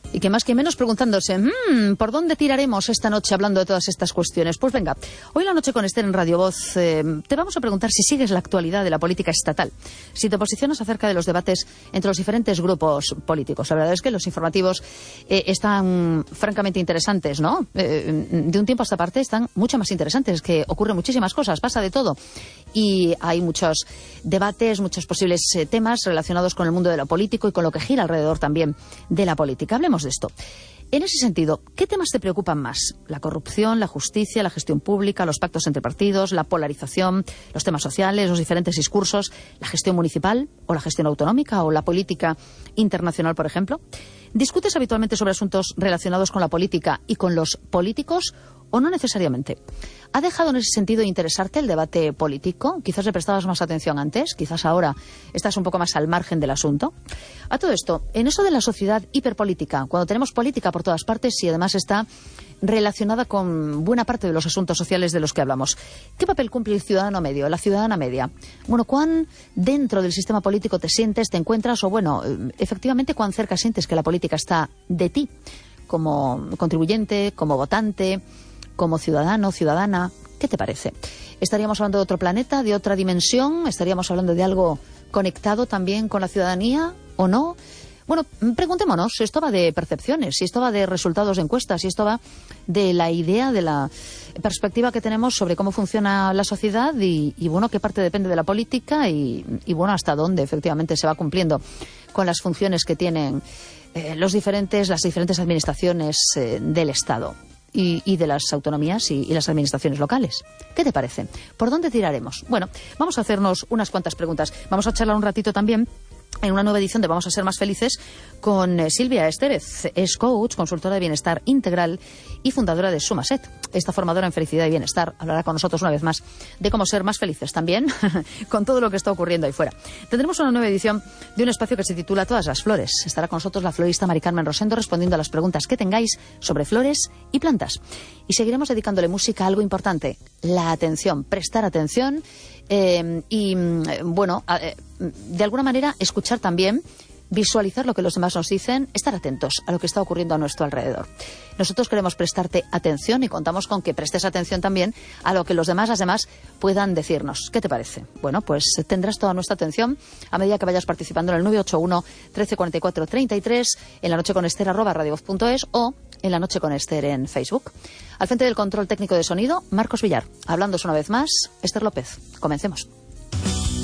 Y que más que menos preguntándose, ¿por dónde tiraremos esta noche hablando de todas estas cuestiones? Pues venga, hoy la noche con Esther en Radio Voz te vamos a preguntar si sigues la actualidad de la política estatal, si te posicionas acerca de los debates entre los diferentes grupos políticos. La verdad es que los informativos están francamente interesantes, ¿no? De un tiempo a esta parte están mucho más interesantes, que ocurren muchísimas cosas, pasa de todo. Y hay muchos debates, muchos posibles temas relacionados con el mundo de lo político y con lo que gira alrededor también de la política. Hablemos de esto. En ese sentido, ¿qué temas te preocupan más? ¿La corrupción, la justicia, la gestión pública, los pactos entre partidos, la polarización, los temas sociales, los diferentes discursos, la gestión municipal o la gestión autonómica o la política internacional, por ejemplo? ¿Discutes habitualmente sobre asuntos relacionados con la política y con los políticos o no necesariamente? ¿Ha dejado en ese sentido de interesarte el debate político? Quizás le prestabas más atención antes, quizás ahora estás un poco más al margen del asunto. A todo esto, en eso de la sociedad hiperpolítica, cuando tenemos política por todas partes y además está relacionada con buena parte de los asuntos sociales de los que hablamos, ¿qué papel cumple el ciudadano medio, la ciudadana media? Bueno, ¿cuán dentro del sistema político te sientes, te encuentras o, bueno, efectivamente, cuán cerca sientes que la política está de ti, como contribuyente, como votante, como ciudadano, ciudadana? ¿Qué te parece? ¿Estaríamos hablando de otro planeta, de otra dimensión? ¿Estaríamos hablando de algo conectado también con la ciudadanía o no? Bueno, preguntémonos si esto va de percepciones, si esto va de resultados de encuestas, si esto va de la idea, de la perspectiva que tenemos sobre cómo funciona la sociedad y bueno, qué parte depende de la política y bueno, hasta dónde efectivamente se va cumpliendo con las funciones que tienen las diferentes administraciones del Estado y de las autonomías y las administraciones locales. ¿Qué te parece? ¿Por dónde tiraremos? Bueno, vamos a hacernos unas cuantas preguntas. Vamos a charlar un ratito también en una nueva edición de Vamos a ser más felices con Silvia Estérez. Es coach, consultora de bienestar integral y fundadora de Sumaset. Esta formadora en felicidad y bienestar hablará con nosotros una vez más de cómo ser más felices también con todo lo que está ocurriendo ahí fuera. Tendremos una nueva edición de un espacio que se titula Todas las flores. Estará con nosotros la florista Mari Carmen Rosendo respondiendo a las preguntas que tengáis sobre flores y plantas. Y seguiremos dedicándole música a algo importante, la atención, prestar atención de alguna manera escuchar también, visualizar lo que los demás nos dicen, estar atentos a lo que está ocurriendo a nuestro alrededor. Nosotros queremos prestarte atención y contamos con que prestes atención también a lo que las demás puedan decirnos. ¿Qué te parece? Bueno, pues tendrás toda nuestra atención a medida que vayas participando en el 981 1344 33, en la noche con Esther @radiovoz.es o en la noche con Esther en Facebook. Al frente del control técnico de sonido, Marcos Villar. Hablándoos una vez más, Esther López. Comencemos.